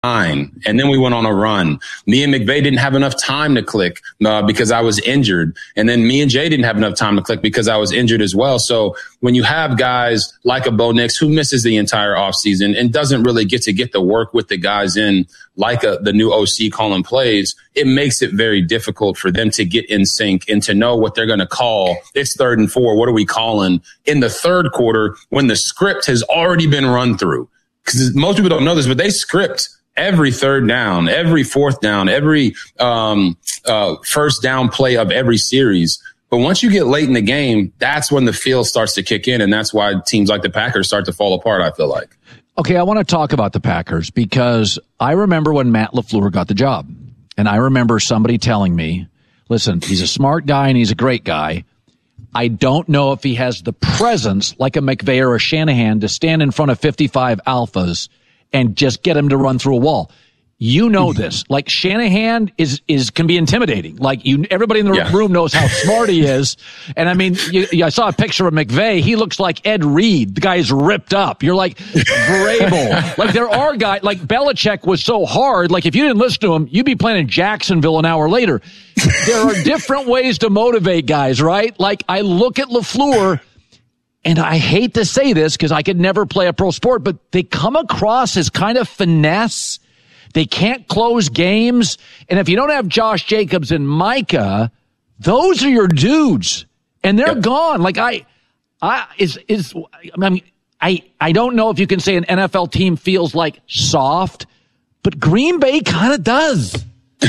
and then we went on a run. Me and McVay didn't have enough time to click because I was injured. And then me and Jay didn't have enough time to click because I was injured as well. So when you have guys like a Bo Nix who misses the entire offseason and doesn't really get the work with the guys in like the new OC calling plays, it makes it very difficult for them to get in sync and to know what they're going to call. It's 3rd and 4. What are we calling in the third quarter when the script has already been run through? Because most people don't know this, but they script every third down, every fourth down, every first down play of every series. But once you get late in the game, that's when the feel starts to kick in. And that's why teams like the Packers start to fall apart, I feel like. Okay, I want to talk about the Packers because I remember when Matt LaFleur got the job. And I remember somebody telling me, listen, he's a smart guy and he's a great guy. I don't know if he has the presence like a McVay or a Shanahan to stand in front of 55 alphas and just get him to run through a wall. You know this. Like Shanahan can be intimidating. Like everybody in the room knows how smart he is. And I mean, I saw a picture of McVay. He looks like Ed Reed. The guy's ripped up. You're like Vrabel. Like there are guys like Belichick was so hard. Like if you didn't listen to him, you'd be playing in Jacksonville an hour later. There are different ways to motivate guys, right? Like I look at LaFleur. And I hate to say this because I could never play a pro sport, but they come across as kind of finesse. They can't close games. And if you don't have Josh Jacobs and Micah, those are your dudes. And they're gone. Like I don't know if you can say an NFL team feels like soft, but Green Bay kind of does.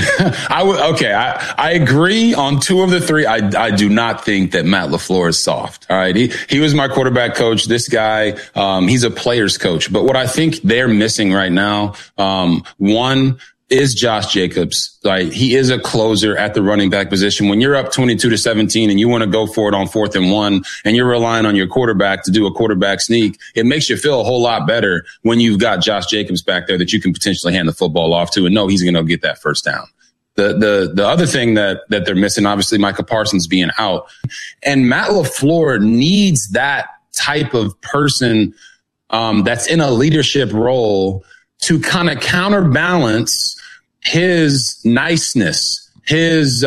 I agree on 2 of the 3. I do not think that Matt LaFleur is soft. All right. He was my quarterback coach. This guy, he's a player's coach. But what I think they're missing right now, one is Josh Jacobs. Like he is a closer at the running back position. When you're up 22-17 and you want to go for it on 4th and 1 and you're relying on your quarterback to do a quarterback sneak, it makes you feel a whole lot better when you've got Josh Jacobs back there that you can potentially hand the football off to and know he's going to get that first down. The other thing that they're missing, obviously Micah Parsons being out, and Matt LaFleur needs that type of person, that's in a leadership role to kind of counterbalance his niceness, his,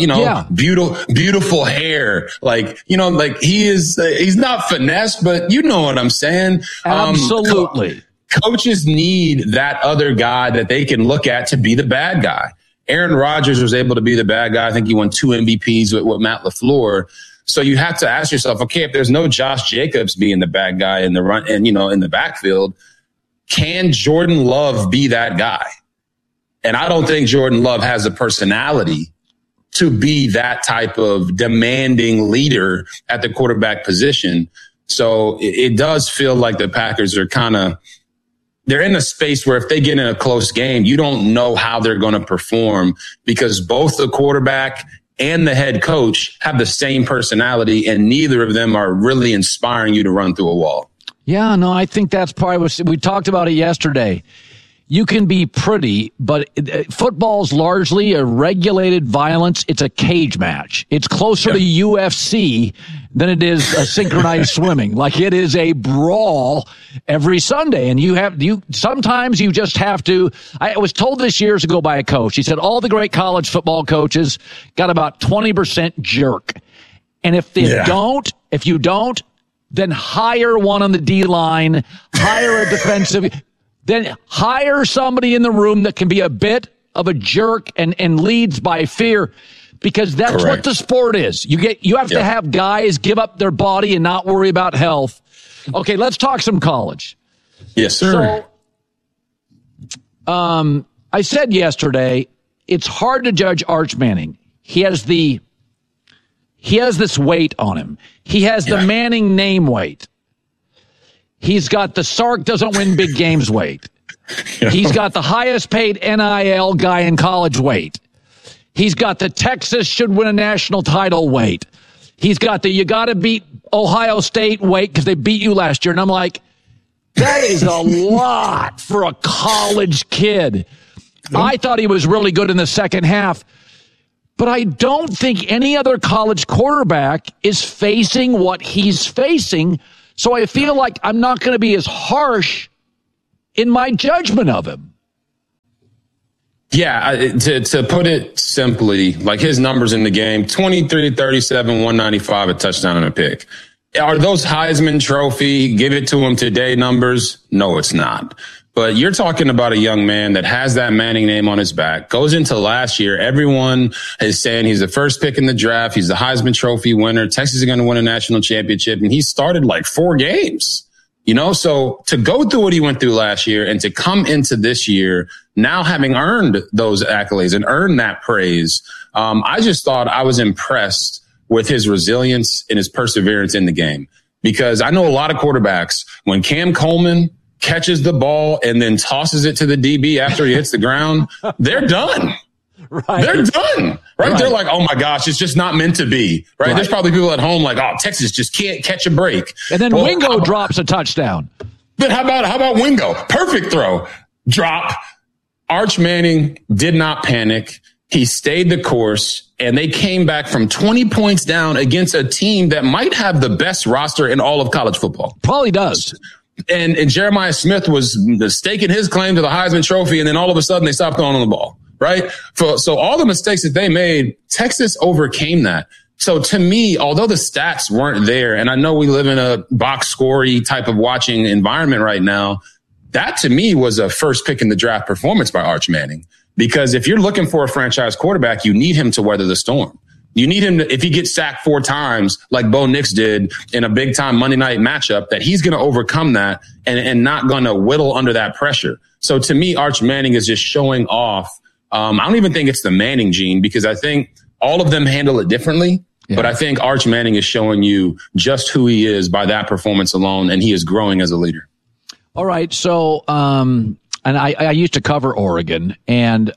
beautiful hair. Like, like he's not finesse, but you know what I'm saying? Absolutely. Coaches need that other guy that they can look at to be the bad guy. Aaron Rodgers was able to be the bad guy. I think he won 2 MVPs with Matt LaFleur. So you have to ask yourself, okay, if there's no Josh Jacobs being the bad guy in the run and, in the backfield, can Jordan Love be that guy? And I don't think Jordan Love has the personality to be that type of demanding leader at the quarterback position. So it does feel like the Packers are they're in a space where if they get in a close game, you don't know how they're going to perform because both the quarterback and the head coach have the same personality and neither of them are really inspiring you to run through a wall. Yeah, no, I think that's probably what we talked about it yesterday. You can be pretty, but football's largely a regulated violence. It's a cage match. It's closer to UFC than it is a synchronized swimming. Like it is a brawl every Sunday. And sometimes you just have to, I was told this years ago by a coach. He said all the great college football coaches got about 20% jerk. And if you don't, then hire one on the D line, hire a defensive, then hire somebody in the room that can be a bit of a jerk and leads by fear, because that's Correct. What the sport is. You have to have guys give up their body and not worry about health. Okay, let's talk some college. Yes, sir. So, I said yesterday, it's hard to judge Arch Manning. He has this weight on him. He has the Manning name weight. He's got the Sark doesn't win big games weight. He's got the highest paid NIL guy in college weight. He's got the Texas should win a national title weight. He's got the you got to beat Ohio State weight because they beat you last year. And I'm like, that is a lot for a college kid. I thought he was really good in the second half. But I don't think any other college quarterback is facing what he's facing. So I feel like I'm not going to be as harsh in my judgment of him. Yeah, to put it simply, like his numbers in the game, 23, 37, 195, a touchdown and a pick. Are those Heisman Trophy, give it to him today numbers? No, it's not. But you're talking about a young man that has that Manning name on his back, goes into last year. Everyone is saying he's the first pick in the draft. He's the Heisman Trophy winner. Texas is going to win a national championship. And he started like 4 games. You know, so to go through what he went through last year and to come into this year, now having earned those accolades and earned that praise, I just thought I was impressed with his resilience and his perseverance in the game. Because I know a lot of quarterbacks, when Cam Coleman catches the ball and then tosses it to the DB after he hits the ground, they're done. Right. They're done. Right? They're like, oh my gosh, it's just not meant to be. Right? There's probably people at home like, oh, Texas just can't catch a break. And then Wingo drops a touchdown. But how about Wingo? Perfect throw. Drop. Arch Manning did not panic. He stayed the course, and they came back from 20 points down against a team that might have the best roster in all of college football. Probably does. And Jeremiah Smith was staking his claim to the Heisman Trophy, and then all of a sudden they stopped throwing on the ball. Right. So all the mistakes that they made, Texas overcame that. So to me, although the stats weren't there, and I know we live in a box scorey type of watching environment right now, that to me was a first pick in the draft performance by Arch Manning. Because if you're looking for a franchise quarterback, you need him to weather the storm. You need him to, if he gets sacked 4 times, like Bo Nix did in a big time Monday night matchup, that he's going to overcome that and not going to whittle under that pressure. So to me, Arch Manning is just showing off. I don't even think it's the Manning gene, because I think all of them handle it differently. Yeah. But I think Arch Manning is showing you just who he is by that performance alone, and he is growing as a leader. All right. So, and I used to cover Oregon, and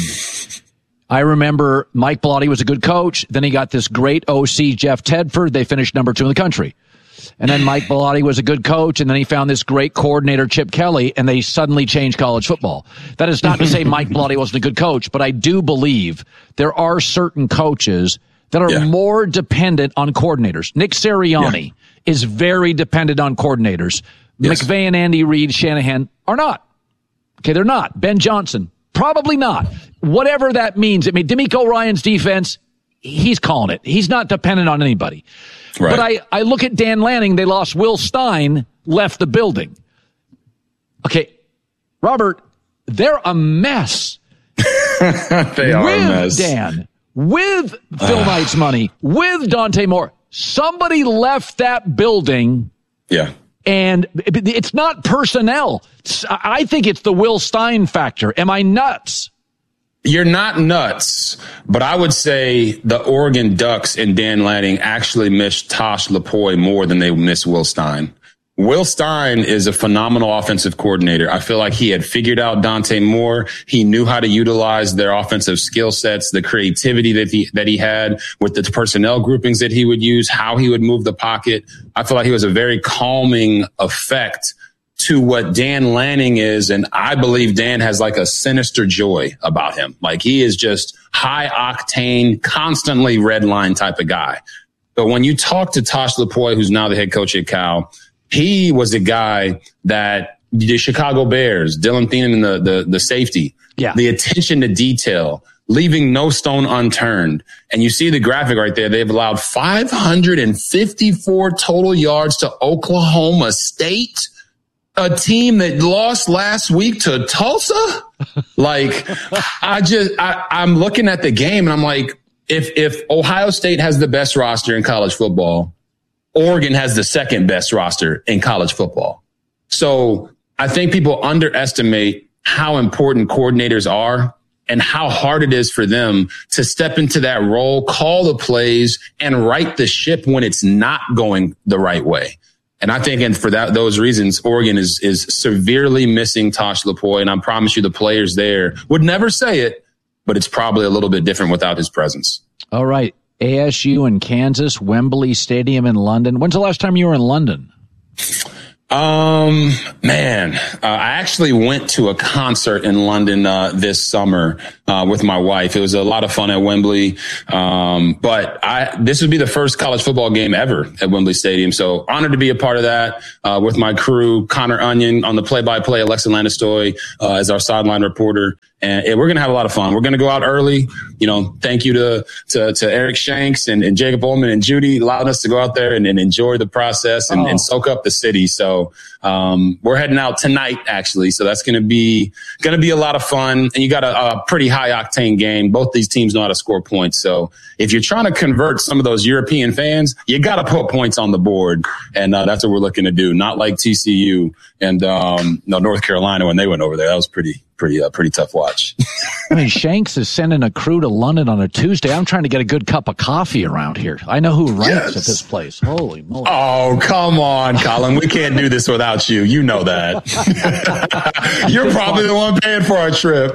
I remember Mike Bellotti was a good coach. Then he got this great OC, Jeff Tedford. They finished number 2 in the country. And then Mike Bellotti was a good coach, and then he found this great coordinator, Chip Kelly, and they suddenly changed college football. That is not to say Mike Bellotti wasn't a good coach, but I do believe there are certain coaches that are more dependent on coordinators. Nick Sirianni is very dependent on coordinators. Yes. McVay and Andy Reid, Shanahan are not. Okay, they're not. Ben Johnson, probably not. Whatever that means. I mean, DeMeco Ryans' defense, he's calling it. He's not dependent on anybody. Right. But I look at Dan Lanning. They lost Will Stein, left the building. Okay, Robert, they're a mess. They are a mess. Dan, with Phil Knight's money, with Dante Moore, somebody left that building. Yeah. And it's not personnel. I think it's the Will Stein factor. Am I nuts? You're not nuts, but I would say the Oregon Ducks and Dan Lanning actually missed Tosh Lupoi more than they missed Will Stein. Will Stein is a phenomenal offensive coordinator. I feel like he had figured out Dante Moore. He knew how to utilize their offensive skill sets, the creativity that he had with the personnel groupings that he would use, how he would move the pocket. I feel like he was a very calming effect to what Dan Lanning is. And I believe Dan has like a sinister joy about him. Like he is just high octane, constantly red line type of guy. But when you talk to Tosh Lupoi, who's now the head coach at Cal, he was the guy that the Chicago Bears, Dylan Thienen, the safety, the attention to detail, leaving no stone unturned. And you see the graphic right there. They've allowed 554 total yards to Oklahoma State, a team that lost last week to Tulsa. Like, I'm looking at the game and I'm like, if Ohio State has the best roster in college football, Oregon has the second best roster in college football. So I think people underestimate how important coordinators are and how hard it is for them to step into that role, call the plays, and right the ship when it's not going the right way. And I think, and for those reasons, Oregon is severely missing Tosh Lupoi. And I promise you the players there would never say it, but it's probably a little bit different without his presence. All right. ASU in Kansas, Wembley Stadium in London. When's the last time you were in London? Man, I actually went to a concert in London, this summer, with my wife. It was a lot of fun at Wembley. But this would be the first college football game ever at Wembley Stadium. So honored to be a part of that, with my crew, Connor Onion on the play-by-play, Alexa Landestoy, as our sideline reporter. And we're going to have a lot of fun. We're going to go out early. Thank you to Eric Shanks and Jacob Ullman and Judy allowing us to go out there and enjoy the process and soak up the city. So, we're heading out tonight, actually. So that's going to be a lot of fun. And you got a pretty high octane game. Both these teams know how to score points. So if you're trying to convert some of those European fans, you got to put points on the board. And that's what we're looking to do. Not like TCU and North Carolina when they went over there. That was pretty tough watch. I mean, Shanks is sending a crew to London on a Tuesday. I'm trying to get a good cup of coffee around here. I know who ranks at this place. Holy moly. Oh, come on, Colin. We can't do this without you. You know that. You're probably the one paying for our trip.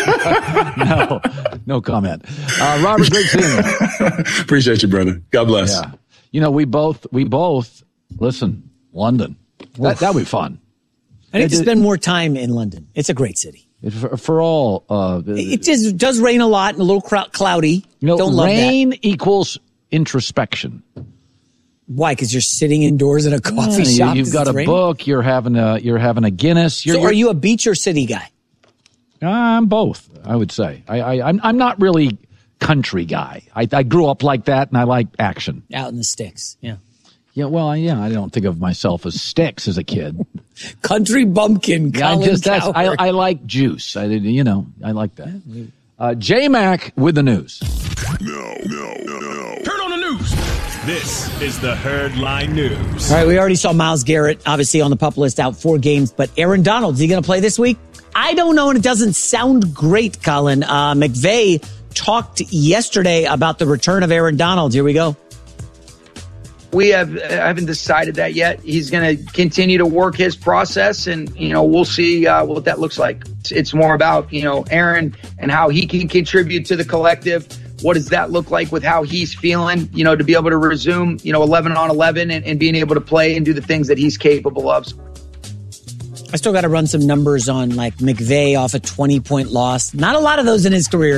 No comment. Robert, great seeing you. Appreciate you, brother. God bless. Yeah. We both listen, London. That would be fun. I need to spend more time in London. It's a great city. For all, it just does rain a lot and a little cloudy. Don't love rain that. Equals introspection. Why? Because you're sitting indoors in a coffee shop. You've got a book. You're having a Guinness. So are you a beach or city guy? I'm both. I would say. I'm not really country guy. I grew up like that, and I like action. Out in the sticks. Yeah. Yeah, well, I don't think of myself as sticks as a kid. Country bumpkin, Colin Cowherd. I like juice. I like that. J-Mac with the news. No. Turn on the news. This is the Herd Line News. All right, we already saw Myles Garrett, obviously on the PUP list, out 4 games. But Aaron Donald, is he going to play this week? I don't know, and it doesn't sound great, Colin. McVay talked yesterday about the return of Aaron Donald. Here we go. We haven't decided that yet. He's going to continue to work his process, and we'll see what that looks like. It's more about Aaron and how he can contribute to the collective. What does that look like with how he's feeling? To be able to resume 11 on 11 and being able to play and do the things that he's capable of. I still got to run some numbers on like McVay off a 20-point loss. Not a lot of those in his career.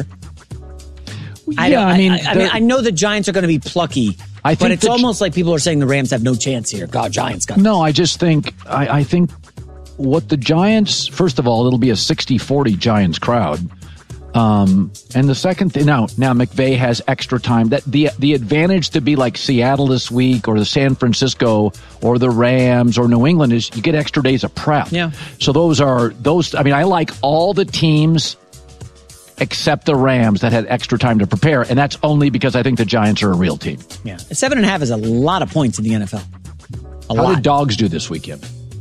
I know the Giants are going to be plucky. But it's almost like people are saying the Rams have no chance here. God, Giants got No, I just think, I think what the Giants, first of all, it'll be a 60-40 Giants crowd. And the second thing, now McVay has extra time. That the advantage to be like Seattle this week or the San Francisco or the Rams or New England is you get extra days of prep. Yeah. So I like all the teams except the Rams that had extra time to prepare, and that's only because I think the Giants are a real team. Yeah, 7.5 is a lot of points in the NFL. How did dogs do this weekend?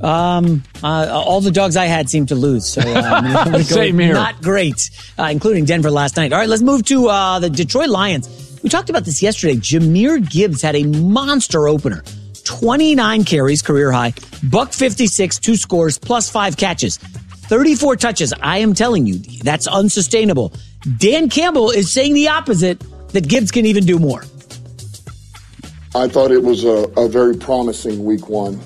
All the dogs I had seemed to lose, so Same here. Not great, including Denver last night. All right, let's move to the Detroit Lions. We talked about this yesterday. Jahmyr Gibbs had a monster opener. 29 carries, career high, $156, 2 scores, plus 5 catches. 34 touches. I am telling you, that's unsustainable. Dan Campbell is saying the opposite, that Gibbs can even do more. I thought it was a very promising week 1.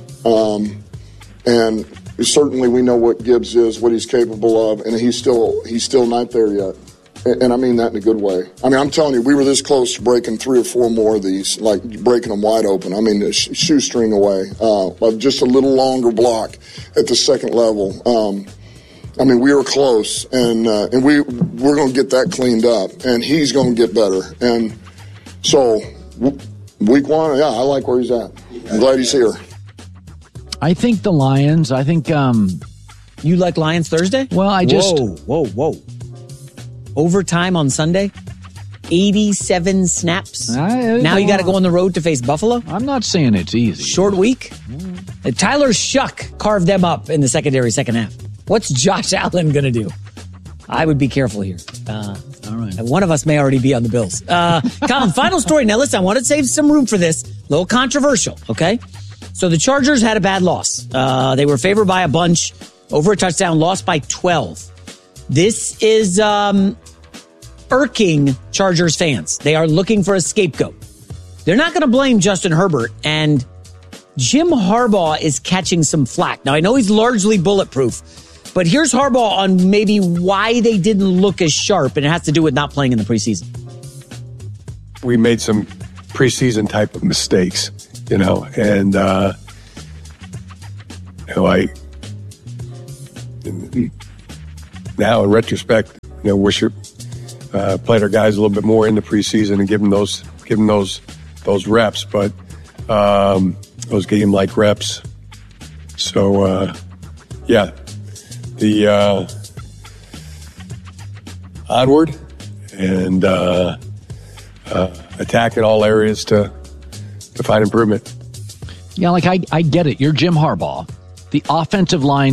And certainly we know what Gibbs is, what he's capable of, and he's still not there yet. And I mean that in a good way. I mean, I'm telling you, we were this close to breaking 3 or 4 more of these, like breaking them wide open. I mean, shoestring away. Just a little longer block at the second level. I mean, we were close, and we're going to get that cleaned up, and he's going to get better. And so, week 1, I like where he's at. I'm glad he's here. I think the Lions. You like Lions Thursday? Well, Whoa. Overtime on Sunday? 87 snaps. Now you got to go on the road to face Buffalo? I'm not saying it's easy. Short week? Tyler Shuck carved them up in the secondary second half. What's Josh Allen going to do? I would be careful here. All right. One of us may already be on the Bills. Colin, final story. Now, listen, I want to save some room for this. A little controversial, okay? So the Chargers had a bad loss. They were favored by a bunch, over a touchdown, lost by 12. This is irking Chargers fans. They are looking for a scapegoat. They're not going to blame Justin Herbert, and Jim Harbaugh is catching some flack. Now, I know he's largely bulletproof, but here's Harbaugh on maybe why they didn't look as sharp, and it has to do with not playing in the preseason. We made some preseason type of mistakes, and now in retrospect, wish played our guys a little bit more in the preseason and give them those reps, but those game-like reps. So, the onward and attack in all areas to find improvement. Yeah, I get it. You're Jim Harbaugh. The offensive line